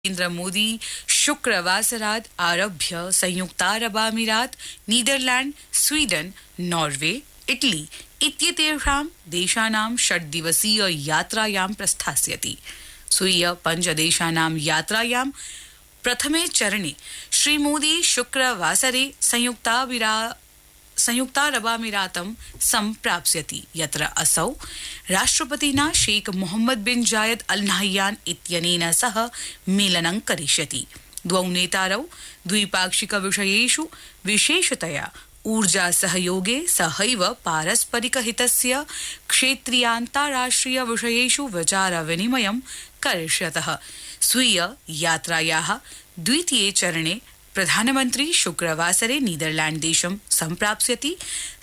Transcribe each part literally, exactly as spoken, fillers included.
नरेंद्र मोदी शुक्रवासरात् आरभ्य संयुक्तारबामीरात, Netherlands, Sweden, Norway, Italy इत्येतेषां देशानां षड्दिवसीय यात्रायां प्रस्थास्यति। स्वीय पञ्चदेशानां यात्रायां प्रथमे चरणे श्रीमोदी शुक्रवासरे संयुक्ताविरा संयुक्तारबामीरातं सम्प्राप्स्यति, यत्र असौ राष्ट्रपतिना शेख मोहम्मद बिन जायद अल नाह्यान इत्यनेन सह मेलनं करिष्यति। द्वौ नेतारौ द्विपाक्षिक विषयेषु विशेषतया ऊर्जा सहयोगे सहैव पारस्परिक हितस्य क्षेत्रीयान्ताराष्ट्रिय विषयेषु विचारविनिमयं करिष्यतः। स्वीय यात्रायाः द्वितीये चरणे प्रधानमन्त्री शुक्रवासरे नीदरलैंड देशं सम्प्राप्स्यति।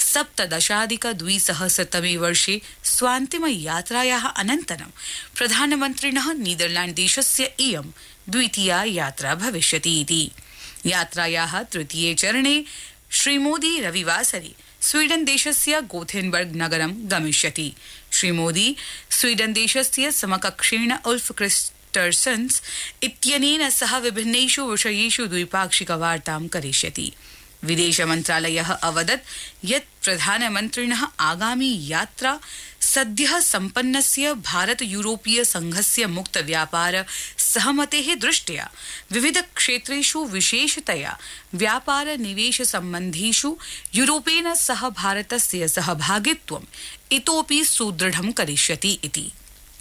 सप्तदशाधिकद्विसहस्रतमे वर्षे स्वान्तिमयात्रायाः अनन्तरं प्रधानमन्त्रिणः नीदरलैंड देशस्य इयं द्वितीया यात्रा भविष्यति इति। यात्रायाः तृतीये चरणे श्रीमोदी रविवासरे स्वीडन देशस्य गोथेनबर्ग नगरं गमिष्यति। श्रीमोदी स्वीडन देशस्य समकक्षेण उल्फ क्रिस्टर्सन्स इत्यनेन सह विभिन्नेषु विषयेषु द्विपाक्षिक वार्तां करिष्यति। विदेश मन्त्रालयः अवदत् यत् प्रधानमन्त्रिणः आगामी यात्रा सद्यः सम्पन्नस्य भारत यूरोपीय संघस्य मुक्त व्यापार सहमतेः दृष्ट्या विविध क्षेत्रेषु विशेषतया व्यापार निवेश सम्बन्धेषु यूरोपेन सह भारतस्य सहभागित्वम् इतोपि सुदृढं करिष्यति इति।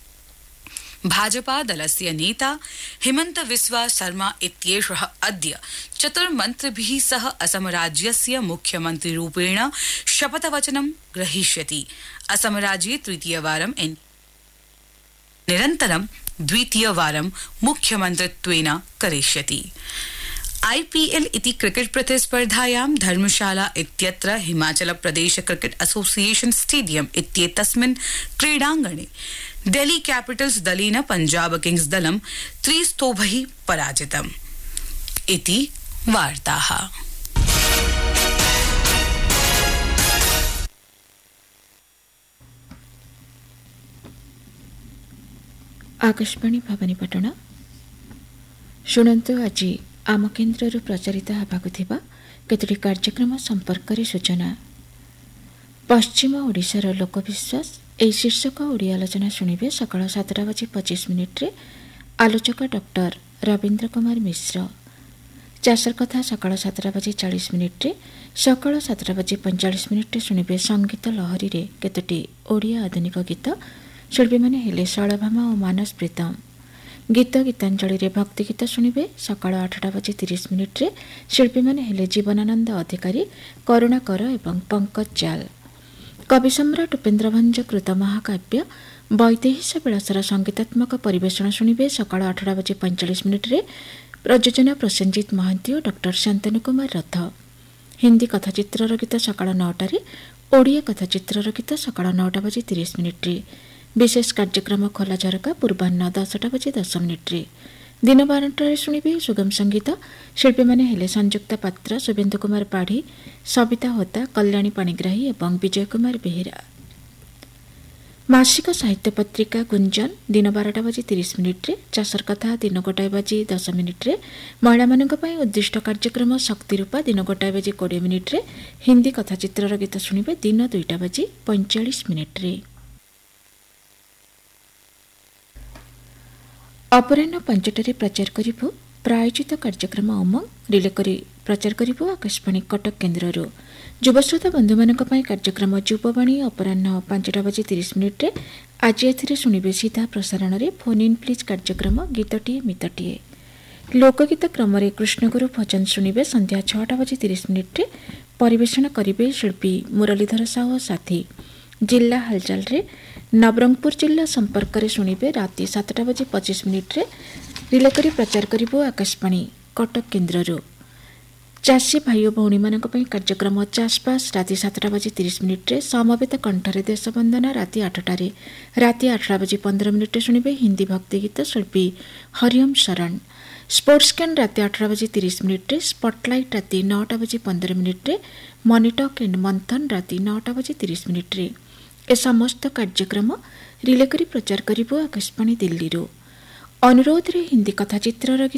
भाजपा दलस्य नेता हिमंत बिस्वा शर्मा इत्येषः अद्य चतुर्मन्त्रिभिः सह असम राज्यस्य मुख्यमन्त्रिरूपेण शपथवचनं ग्रहीष्यति। असम राज्ये तृतीयवारं निरन्तरं द्वितीयवारं मुख्यमन्त्रित्वेन करिष्यति। आईपीएल इति क्रिकेट प्रतिस्पर्धायां धर्मशाला इत्यत्र Himachal Pradesh cricket association stadium इत्येतस्मिन् क्रीडाङ्गणे डेल्ही कैपिटल्स दलेन पंजाब किंग्स दलं त्रिस्तोभैः पराजितम् इति वार्ताः। आकाशवाणी भवानीपटना शुणन्तु आज आम केन्द्रରୁ प्रचारित ହେବାକୁ ଥିବା କେତୋଟି କାର୍ଯ୍ୟକ୍ରମ ସମ୍ପର୍କରେ ସୂଚନା। ପଶ୍ଚିମ ଓଡ଼ିଶାର ଲୋକବିଶ୍ୱାସ ଏହି ଶୀର୍ଷକ ଓଡ଼ିଆ ଆଲୋଚନା ଶୁଣିବେ ସକାଳ ସାତଟା ବାଜି ପଚିଶ ମିନିଟ୍ରେ। ଆଲୋଚକ ଡକ୍ଟର ରବୀନ୍ଦ୍ର କୁମାର ମିଶ୍ର। ଚାଷର କଥା ସକାଳ ସାତଟା ବାଜି ଚାଳିଶ ମିନିଟ୍ରେ। ସକାଳ ସାତଟା ବାଜି ପଇଁଚାଳିଶ ମିନିଟ୍ରେ ଶୁଣିବେ ସଙ୍ଗୀତ ଲହରୀରେ କେତୋଟି ଓଡ଼ିଆ ଆଧୁନିକ ଗୀତ। ଶିଳ୍ପୀମାନେ ହେଲେ ଶୈଳଭାମା ଓ ମାନସ ପ୍ରୀତମ। ଗୀତ ଗୀତାଞ୍ଜଳିରେ ଭକ୍ତି ଗୀତ ଶୁଣିବେ ସକାଳ ଆଠଟା ବାଜି ତିରିଶ ମିନିଟ୍ରେ। ଶିଳ୍ପୀମାନେ ହେଲେ ଜୀବନାନନ୍ଦ ଅଧିକାରୀ, କରୁଣାକର ଏବଂ ପଙ୍କଜ ଜାଲ। କବି ସମ୍ରାଟ ଉପେନ୍ଦ୍ର ଭଞ୍ଜ କୃତ ମହାକାବ୍ୟ ବୈଦେହୀଶ ବିଳାସର ସଙ୍ଗୀତାତ୍ମକ ପରିବେଷଣ ଶୁଣିବେ ସକାଳ ଆଠଟା ବାଜି ପଇଁଚାଳିଶ ମିନିଟ୍ରେ। ପ୍ରଯୋଜନା ପ୍ରସେନଜିତ ମହାନ୍ତି ଓ ଡକ୍ଟର ଶାନ୍ତନୁ କୁମାର ରଥ। ହିନ୍ଦୀ କଥାଚିତ୍ରର ଗୀତ ସକାଳ ନଅଟାରେ। ଓଡ଼ିଆ କଥାଚିତ୍ରର ଗୀତ ସକାଳ ନଅଟା ବାଜି ତିରିଶ ମିନିଟ୍ରେ। ବିଶେଷ କାର୍ଯ୍ୟକ୍ରମ ଖୋଲା ଝରକା ପୂର୍ବାହ୍ନ ଦଶଟା ବାଜି ଦଶ ମିନିଟ୍ରେ। ଦିନ ବାରଟାରେ ଶୁଣିବେ ସୁଗମ ସଙ୍ଗୀତ। ଶିଳ୍ପୀମାନେ ହେଲେ ସଂଯୁକ୍ତା ପାତ୍ର, ଶୁଭେନ୍ଦୁ କୁମାର ପାଢ଼ୀ, ସବିତା ହୋତା, କଲ୍ୟାଣୀ ପାଣିଗ୍ରାହୀ ଏବଂ ବିଜୟ କୁମାର ବେହେରା। ମାସିକ ସାହିତ୍ୟ ପତ୍ରିକା ଗୁଞ୍ଜନ ଦିନ ବାରଟା ବାଜି ତିରିଶ ମିନିଟ୍ରେ। ଚାଷର କଥା ଦିନ ଗୋଟାଏ ବାଜି ଦଶ ମିନିଟ୍ରେ। ମହିଳାମାନଙ୍କ ପାଇଁ ଉଦ୍ଦିଷ୍ଟ କାର୍ଯ୍ୟକ୍ରମ ଶକ୍ତିରୂପା ଦିନ ଗୋଟାଏ ବାଜି କୋଡ଼ିଏ ମିନିଟ୍ରେ। ହିନ୍ଦୀ କଥାଚିତ୍ରର ଗୀତ ଶୁଣିବେ ଦିନ ଦୁଇଟା ବାଜି ପଇଁଚାଳିଶ ମିନିଟ୍ରେ। ଅପରାହ୍ନ ପାଞ୍ଚଟାରେ ପ୍ରଚାର କରିବୁ ପ୍ରାୟୋଜିତ କାର୍ଯ୍ୟକ୍ରମ ଉମଙ୍ଗ। ରିଲେ କରି ପ୍ରଚାର କରିବୁ ଆକାଶବାଣୀ କଟକ କେନ୍ଦ୍ରରୁ। ଯୁବଶ୍ରୋତା ବନ୍ଧୁମାନଙ୍କ ପାଇଁ କାର୍ଯ୍ୟକ୍ରମ ଯୁବବାଣୀ ଅପରାହ୍ନ ପାଞ୍ଚଟା ବାଜି ତିରିଶ ମିନିଟ୍ରେ। ଆଜି ଏଥିରେ ଶୁଣିବେ ସିଧା ପ୍ରସାରଣରେ ଫୋନ୍ ଇନ୍ ପ୍ଲିଜ୍ କାର୍ଯ୍ୟକ୍ରମ ଗୀତଟିଏ ମିତଟିଏ। ଲୋକଗୀତ କ୍ରମରେ କୃଷ୍ଣଗୁରୁ ଭଜନ ଶୁଣିବେ ସନ୍ଧ୍ୟା ଛଅଟା ବାଜି ତିରିଶ ମିନିଟ୍ରେ। ପରିବେଷଣ କରିବେ ଶିଳ୍ପୀ ମୁରଲୀଧର ସାହୁ ସାଥୀ। ଜିଲ୍ଲା ହାଲଚାଲରେ ନବରଙ୍ଗପୁର ଜିଲ୍ଲା ସମ୍ପର୍କରେ ଶୁଣିବେ ରାତି ସାତଟା ବାଜି ପଚିଶ ମିନିଟ୍ରେ। ରିଲେ କରି ପ୍ରଚାର କରିବୁ ଆକାଶବାଣୀ କଟକ କେନ୍ଦ୍ରରୁ। ଚାଷୀ ଭାଇ ଓ ଭଉଣୀମାନଙ୍କ ପାଇଁ କାର୍ଯ୍ୟକ୍ରମ ଚାଷବାସ ରାତି ସାତଟା ବାଜି ତିରିଶ ମିନିଟ୍ରେ। ସମବେତ କଣ୍ଠରେ ଦେଶବନ୍ଦନା ରାତି ଆଠଟାରେ। ରାତି ଆଠଟା ବାଜି ପନ୍ଦର ମିନିଟ୍ରେ ଶୁଣିବେ ହିନ୍ଦୀ ଭକ୍ତି ଗୀତ ଶିଳ୍ପୀ ହରିଓମ ଶରଣ। ସ୍ପୋର୍ଟସ୍ କ୍ୟାନ୍ ରାତି ଆଠଟା ବାଜି ତିରିଶ ମିନିଟ୍ରେ। ସ୍ପଟଲାଇଟ୍ ରାତି ନଅଟା ବାଜି ପନ୍ଦର ମିନିଟ୍ରେ। ମନିଟକ୍ ଏଣ୍ଡ ମନ୍ଥନ ରାତି ନଅଟା ବାଜି ତିରିଶ ମିନିଟ୍ରେ। ଏ ସମସ୍ତ କାର୍ଯ୍ୟକ୍ରମ ରିଲେ କରି ପ୍ରଚାର କରିବୁ ଆକାଶବାଣୀ ଦିଲ୍ଲୀରୁ। ଅନୁରୋଧରେ ହିନ୍ଦୀ କଥା ଚିତ୍ରର